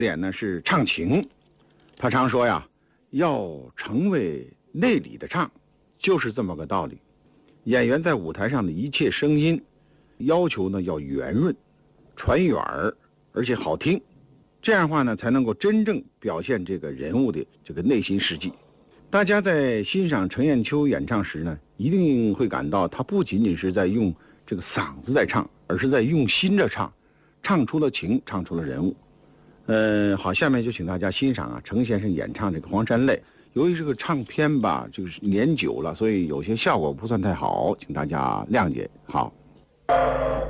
点呢是唱情。他常说呀，要成为内里的唱，就是这么个道理。演员在舞台上的一切声音，要求呢要圆润、传远儿，而且好听。这样的话呢，才能够真正表现这个人物的这个内心世纪。大家在欣赏陈砚秋演唱时呢，一定会感到他不仅仅是在用这个嗓子在唱，而是在用心着唱，唱出了情，唱出了人物。好，下面就请大家欣赏啊，程先生演唱这个《黄山泪》。由于这个唱片吧，就是年久了，所以有些效果不算太好，请大家谅解。好。